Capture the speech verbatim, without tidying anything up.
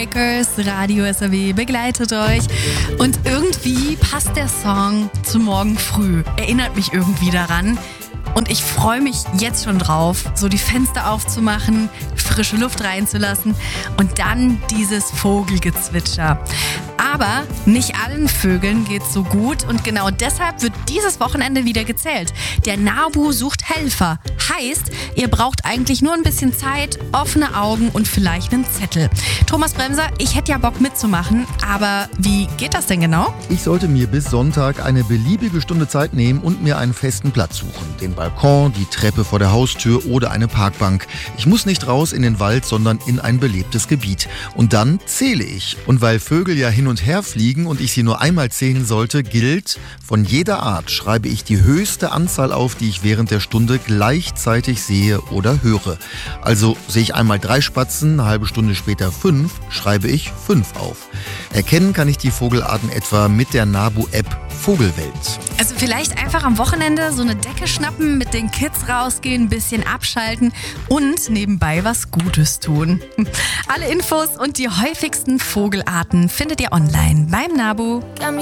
Breakers, Radio S R W begleitet euch. Und irgendwie passt der Song zu morgen früh. Erinnert mich irgendwie daran. Und ich freue mich jetzt schon drauf, so die Fenster aufzumachen, frische Luft reinzulassen und dann dieses Vogelgezwitscher. Aber nicht allen Vögeln geht's so gut und genau deshalb wird dieses Wochenende wieder gezählt. Der NABU sucht Helfer. Heißt, ihr braucht eigentlich nur ein bisschen Zeit, offene Augen und vielleicht einen Zettel. Thomas Bremser, ich hätte ja Bock mitzumachen, aber wie geht das denn genau? Ich sollte mir bis Sonntag eine beliebige Stunde Zeit nehmen und mir einen festen Platz suchen. Den Balkon, die Treppe vor der Haustür oder eine Parkbank. Ich muss nicht raus in den Wald, sondern in ein belebtes Gebiet. Und dann zähle ich. Und weil Vögel ja hin und her fliegen und ich sie nur einmal zählen sollte, gilt, von jeder Art schreibe ich die höchste Anzahl auf, die ich während der Stunde gleichzeitig sehe oder höre. Also sehe ich einmal drei Spatzen, eine halbe Stunde später fünf, schreibe ich fünf auf. Erkennen kann ich die Vogelarten etwa mit der NABU-App Vogelwelt. Also vielleicht einfach am Wochenende so eine Decke schnappen, mit den Kids rausgehen, ein bisschen abschalten und nebenbei was Gutes tun. Alle Infos und die häufigsten Vogelarten findet ihr online beim NABU.